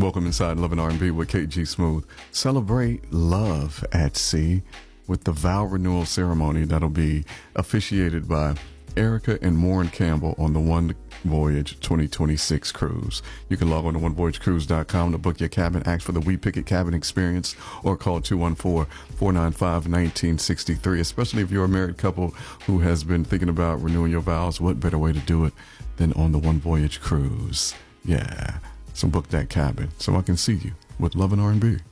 Welcome inside Love and R&B with KG Smooth. Celebrate love at sea with the vow renewal ceremony that'll be officiated by Erica and Warren Campbell on the One Voyage 2026 cruise. You can log on to onevoyagecruise.com to book your cabin, ask for the We Pick It cabin experience, or call 214-495-1963. Especially if you're a married couple who has been thinking about renewing your vows, what better way to do it than on the One Voyage cruise? Yeah. So book that cabin so I can see you with Love and R&B.